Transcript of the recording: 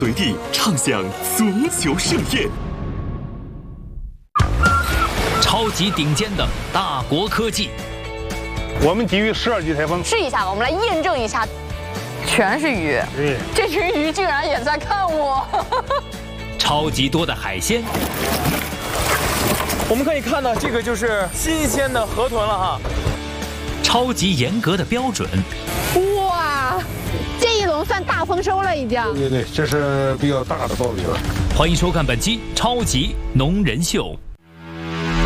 随地畅享足球盛宴， 超级顶尖的大国科技。 我们基于12级台风试一下吧，我们来验证一下。全是鱼， 对， 这群鱼竟然也在看我。 超级多的海鲜。 我们可以看到，这个就是新鲜的河豚了哈。 超级严格的标准。 哇，这一笼算大丰收了已经。 对，这是比较大的鲍鱼了。 欢迎收看本期《超级农人秀》。